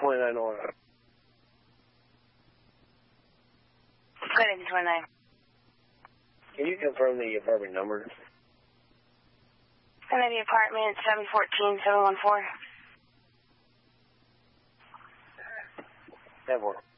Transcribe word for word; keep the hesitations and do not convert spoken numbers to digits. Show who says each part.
Speaker 1: twenty-nine on.
Speaker 2: Go ahead, twenty-nine.
Speaker 1: Can you confirm the apartment number?
Speaker 2: And then the apartment seven fourteen seven one four.
Speaker 1: That works.